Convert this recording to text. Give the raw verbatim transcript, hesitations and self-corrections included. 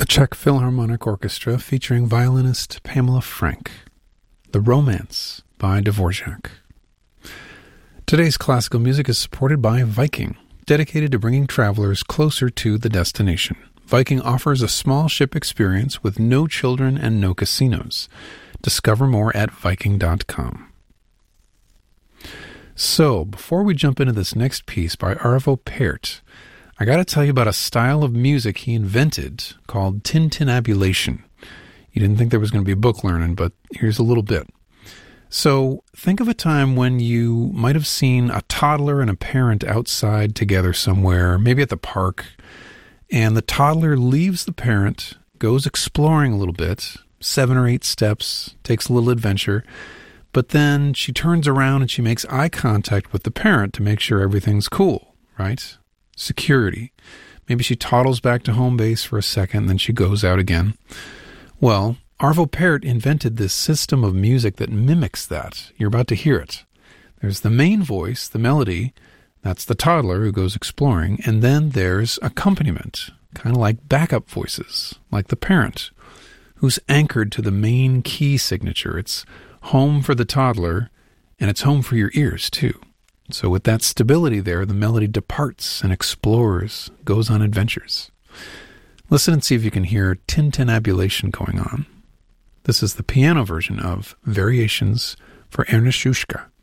the Czech Philharmonic Orchestra featuring violinist Pamela Frank. The Romance by Dvorak. Today's classical music is supported by Viking, dedicated to bringing travelers closer to the destination. Viking offers a small ship experience with no children and no casinos. Discover more at viking dot com. So, before we jump into this next piece by Arvo Pärt, I got to tell you about a style of music he invented called tintinnabulation. You didn't think there was going to be book learning, but here's a little bit. So, think of a time when you might have seen a toddler and a parent outside together somewhere, maybe at the park, and the toddler leaves the parent, goes exploring a little bit, seven or eight steps, takes a little adventure, but then she turns around and she makes eye contact with the parent to make sure everything's cool, right? Security. Maybe she toddles back to home base for a second, and then she goes out again. Well, Arvo Pärt invented this system of music that mimics that. You're about to hear it. There's the main voice, the melody, that's the toddler who goes exploring, and then there's accompaniment, kind of like backup voices, like the parent, who's anchored to the main key signature. It's home for the toddler, and it's home for your ears, too. So with that stability there, the melody departs and explores, goes on adventures. Listen and see if you can hear tintinnabulation going on. This is the piano version of Variations for Ernest Juschka.